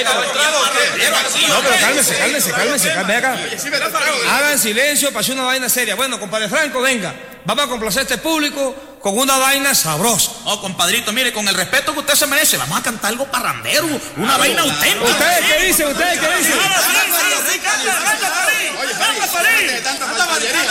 No, pero cálmese. Ve acá. Hagan silencio para hacer una vaina seria. Bueno, compadre Franco, venga. Vamos a complacer a este público con una vaina sabrosa. Oh, compadrito, mire, con el respeto que usted se merece, vamos a cantar algo parrandero, una vaina auténtica. ¿Ustedes qué dicen? Oye, Farid, tanta mayoría.